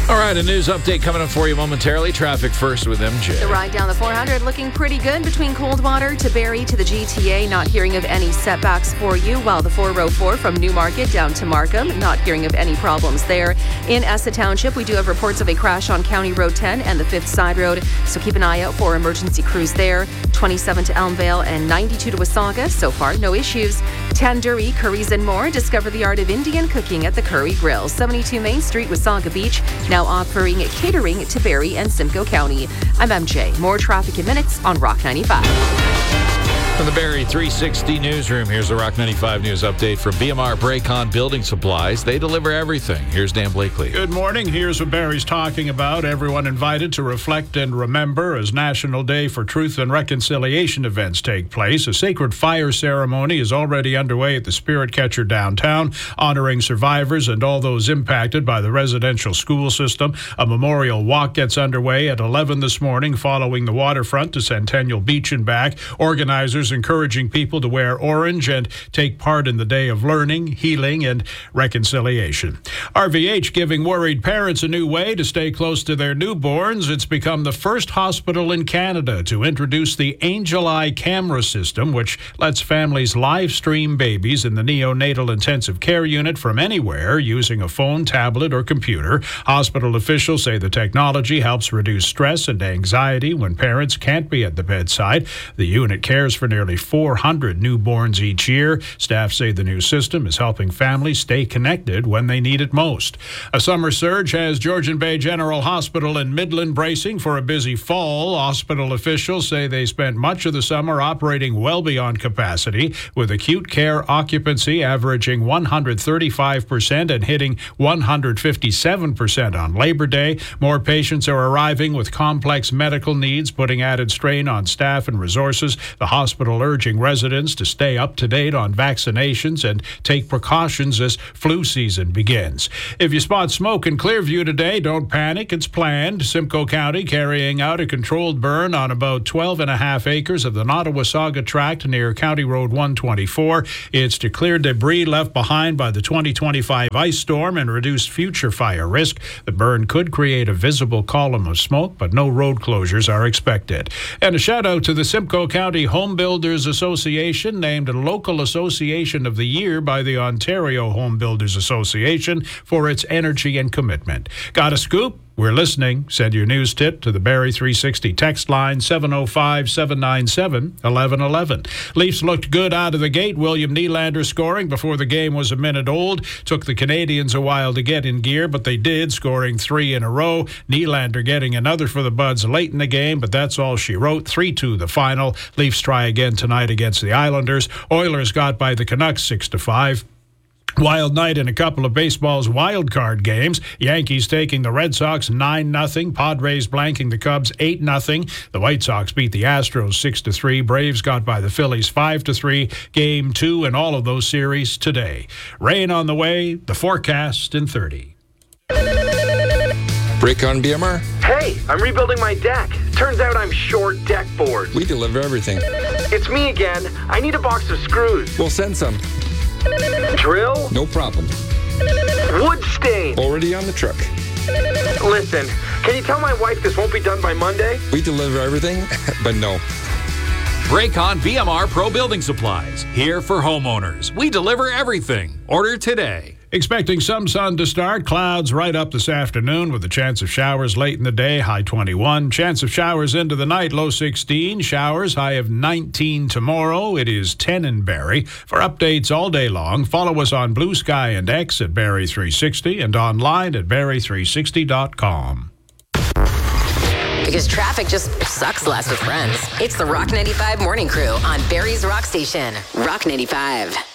All right, a news update coming up for you momentarily. Traffic first with MJ. The ride down the 400 looking pretty good between Coldwater to Barrie to the GTA. Not hearing of any setbacks for you. While the 404 from Newmarket down to Markham, not hearing of any problems there. In Essa Township, we do have reports of a crash on County Road 10 and the 5th Side Road, so keep an eye out for emergency crews there. 27 to Elmvale and 92 to Wasaga. So far, no issues. Tandoori, curries and more. Discover the art of Indian cooking at the Curry Grill. 72 Main Street, Wasaga Beach. Now offering catering to Barrie and Simcoe County. I'm MJ. More traffic in minutes on Rock 95. From the Barrie 360 newsroom, here's the Rock 95 news update from BMR Braycon Building Supplies. They deliver everything. Here's Dan Blakely. Good morning. Here's what Barrie's talking about. Everyone invited to reflect and remember as National Day for Truth and Reconciliation events take place. A sacred fire ceremony is already underway at the Spirit Catcher downtown, honoring survivors and all those impacted by the residential school system. A memorial walk gets underway at 11 this morning following the waterfront to Centennial Beach and back. Organizers encouraging people to wear orange and take part in the day of learning, healing, and reconciliation. RVH giving worried parents a new way to stay close to their newborns. It's become the first hospital in Canada to introduce the Angel Eye camera system, which lets families live stream babies in the neonatal intensive care unit from anywhere using a phone, tablet, or computer. Hospital officials say the technology helps reduce stress and anxiety when parents can't be at the bedside. The unit cares for nearly 400 newborns each year. Staff say the new system is helping families stay connected when they need it most. A summer surge has Georgian Bay General Hospital in Midland bracing for a busy fall. Hospital officials say they spent much of the summer operating well beyond capacity, with acute care occupancy averaging 135% and hitting 157% on Labor Day. More patients are arriving with complex medical needs, putting added strain on staff and resources. The hospital urging residents to stay up to date on vaccinations and take precautions as flu season begins. If you spot smoke in Clearview today, don't panic. It's planned. Simcoe County carrying out a controlled burn on about 12.5 acres of the Nottawasaga tract near County Road 124. It's to clear debris left behind by the 2025 ice storm and reduce future fire risk. The burn could create a visible column of smoke, but no road closures are expected. And a shout out to the Simcoe County Home Builders Association, named Local Association of the Year by the Ontario Home Builders Association for its energy and commitment. Got a scoop? We're listening. Send your news tip to the Barrie 360 text line 705-797-1111. Leafs looked good out of the gate. William Nylander scoring before the game was a minute old. Took the Canadians a while to get in gear, but they did, scoring 3 in a row. Nylander getting another for the Buds late in the game, but that's all she wrote. 3-2 the final. Leafs try again tonight against the Islanders. Oilers got by the Canucks 6-5. Wild night in a couple of baseball's wild card games. Yankees taking the Red Sox 9-0. Padres blanking the Cubs 8-0. The White Sox beat the Astros 6-3. Braves got by the Phillies 5-3. Game 2 in all of those series today. Rain on the way. The forecast in 30. Braycon BMR. Hey, I'm rebuilding my deck. Turns out I'm short deck board. We deliver everything. It's me again. I need a box of screws. We'll send some. Drill? No problem. Wood stain? Already on the truck. Listen, can you tell my wife this won't be done by Monday? We deliver everything, but no. Braycon BMR Pro Building Supplies. Here for homeowners. We deliver everything. Order today. Expecting some sun to start. Clouds right up this afternoon with a chance of showers late in the day, high 21. Chance of showers into the night, low 16. Showers, high of 19 tomorrow. It is 10 in Barrie. For updates all day long, follow us on Blue Sky and X at Barrie 360 and online at barrie360.com. Because traffic just sucks less with friends. It's the Rock 95 Morning Crew on Barrie's Rock Station. Rock 95.